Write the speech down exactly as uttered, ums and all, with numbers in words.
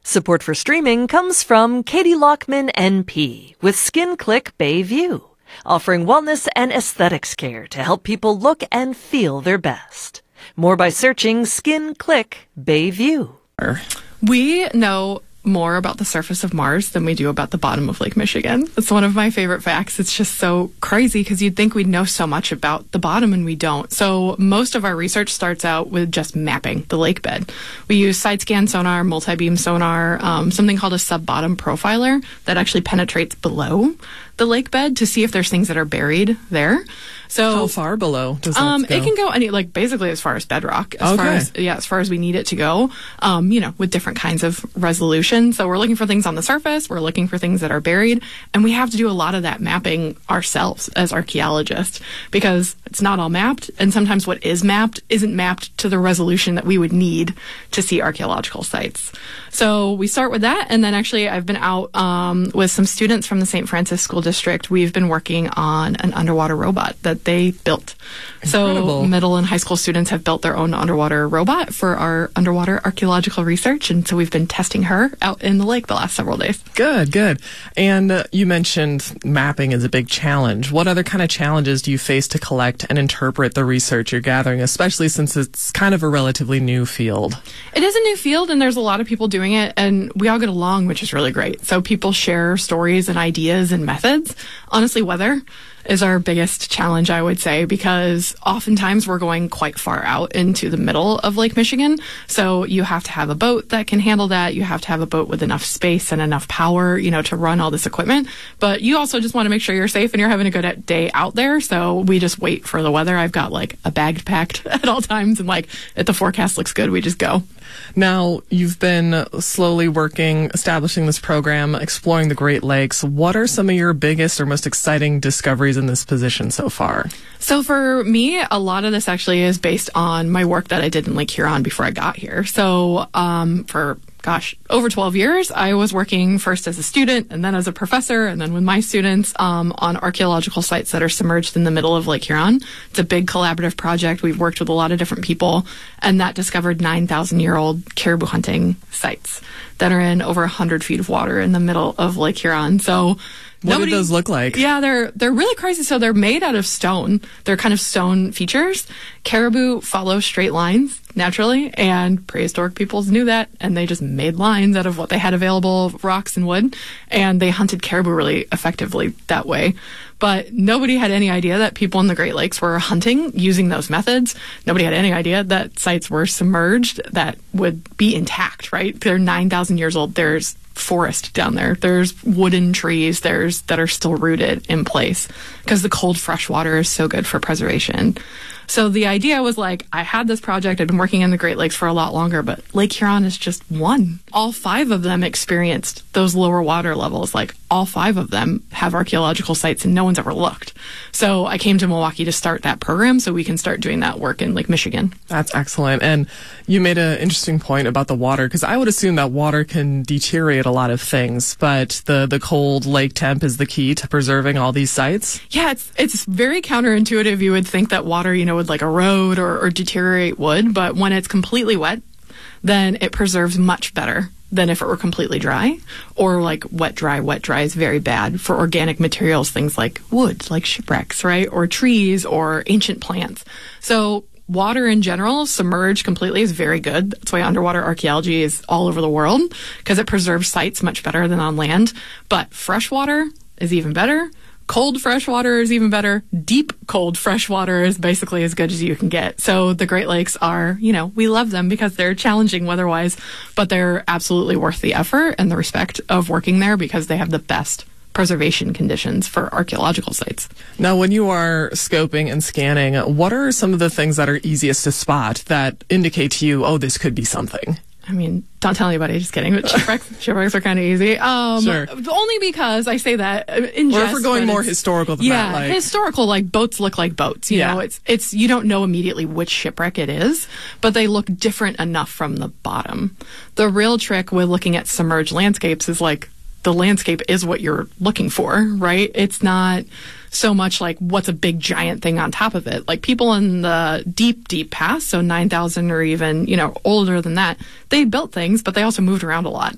Support for streaming comes from Katie Lockman, N P, with Skin Click Bayview, offering wellness and aesthetics care to help people look and feel their best. More by searching Skin Click Bayview. We know more about the surface of Mars than we do about the bottom of Lake Michigan. It's one of my favorite facts. It's just so crazy because you'd think we'd know so much about the bottom and we don't. So most of our research starts out with just mapping the lake bed. We use side scan sonar, multi-beam sonar, um, something called a sub-bottom profiler that actually penetrates below the lake bed to see if there's things that are buried there. So how far below does that um, go? It can go any, like basically as far as bedrock, as okay. far as yeah, as far as we need it to go. Um, you know, with different kinds of resolution. So we're looking for things on the surface. We're looking for things that are buried, and we have to do a lot of that mapping ourselves as archaeologists because it's not all mapped, and sometimes what is mapped isn't mapped to the resolution that we would need to see archaeological sites. So we start with that, and then actually I've been out um, with some students from the Saint Francis School District. We've been working on an underwater robot that they built. Incredible. So middle and high school students have built their own underwater robot for our underwater archaeological research, and so we've been testing her out in the lake the last several days. Good, good. And uh, you mentioned mapping is a big challenge. What other kind of challenges do you face to collect and interpret the research you're gathering, especially since it's kind of a relatively new field? It is a new field, and there's a lot of people doing it, and we all get along, which is really great. So people share stories and ideas and methods. Honestly, weather is our biggest challenge, I would say, because oftentimes we're going quite far out into the middle of Lake Michigan. So you have to have a boat that can handle that. You have to have a boat with enough space and enough power, you know, to run all this equipment. But you also just want to make sure you're safe and you're having a good day out there. So we just wait for the weather. I've got like a bag packed at all times, and like if the forecast looks good, we just go. Now, you've been slowly working, establishing this program, exploring the Great Lakes. What are some of your biggest or most exciting discoveries in this position so far? So for me, a lot of this actually is based on my work that I did in Lake Huron before I got here. So um, for gosh, over twelve years, I was working first as a student and then as a professor and then with my students um, on archaeological sites that are submerged in the middle of Lake Huron. It's a big collaborative project. We've worked with a lot of different people, and that discovered nine thousand year old caribou hunting sites that are in over one hundred feet of water in the middle of Lake Huron. So What Nobody, did those look like? Yeah, they're they're really crazy. So they're made out of stone. They're kind of stone features. Caribou follow straight lines naturally, and prehistoric peoples knew that, and they just made lines out of what they had available, rocks and wood, and they hunted caribou really effectively that way. But nobody had any idea that people in the Great Lakes were hunting using those methods. Nobody had any idea that sites were submerged that would be intact, right? They're nine thousand years old. There's forest down there. There's wooden trees there's that are still rooted in place because the cold fresh water is so good for preservation. So the idea was like, I had this project, I'd been working in the Great Lakes for a lot longer, but Lake Huron is just one. All five of them experienced those lower water levels. Like all five of them have archaeological sites and no one's ever looked. So I came to Milwaukee to start that program so we can start doing that work in Lake Michigan. That's excellent. And you made an interesting point about the water, because I would assume that water can deteriorate a lot of things, but the, the cold lake temp is the key to preserving all these sites? Yeah, it's it's very counterintuitive. You would think that water, you know, would like erode or, or deteriorate wood, but when it's completely wet, then it preserves much better than if it were completely dry. Or like wet dry. Wet dry is very bad for organic materials, things like wood, like shipwrecks, right? Or trees or ancient plants. So water in general, submerged completely, is very good. That's why underwater archaeology is all over the world, because it preserves sites much better than on land. But freshwater is even better. Cold fresh water is even better. Deep cold fresh water is basically as good as you can get. So the Great Lakes are, you know, we love them because they're challenging weather-wise, but they're absolutely worth the effort and the respect of working there because they have the best preservation conditions for archaeological sites. Now, when you are scoping and scanning, what are some of the things that are easiest to spot that indicate to you, oh, this could be something? I mean, don't tell anybody, just kidding. But shipwrecks, shipwrecks are kind of easy. Um, sure. Only because I say that in jest. Or if we're going more historical than yeah, that. Yeah, like, historical, like boats look like boats. You yeah. know, it's, it's, you don't know immediately which shipwreck it is, but they look different enough from the bottom. The real trick with looking at submerged landscapes is like, the landscape is what you're looking for, right? It's not so much like what's a big giant thing on top of it. Like people in the deep, deep past, so nine thousand or even, you know, older than that, they built things, but they also moved around a lot.